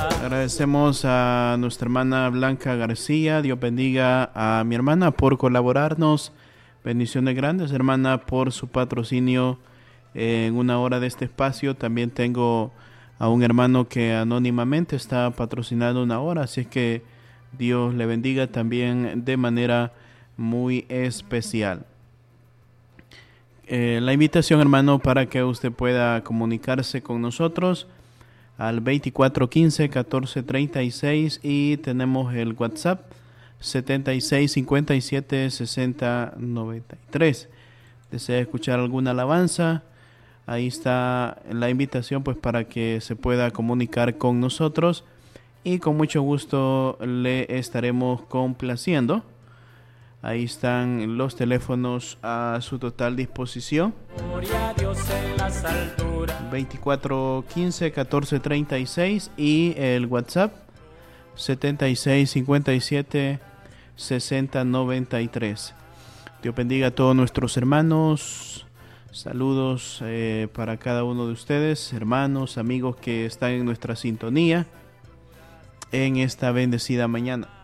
Agradecemos a nuestra hermana Blanca García. Dios bendiga a mi hermana por colaborarnos. Bendiciones grandes, hermana, por su patrocinio en una hora de este espacio. También tengo a un hermano que anónimamente está patrocinando una hora, así es que Dios le bendiga también de manera muy especial. La invitación, hermano, para que usted pueda comunicarse con nosotros al 2415-1436 y tenemos el WhatsApp 7657-6093. ¿Desea escuchar alguna alabanza? Ahí está la invitación pues para que se pueda comunicar con nosotros y con mucho gusto le estaremos complaciendo. Ahí están los teléfonos a su total disposición. 2415-1436 y el WhatsApp 7657-6093. Dios bendiga a todos nuestros hermanos. Saludos para cada uno de ustedes, hermanos, amigos que están en nuestra sintonía en esta bendecida mañana.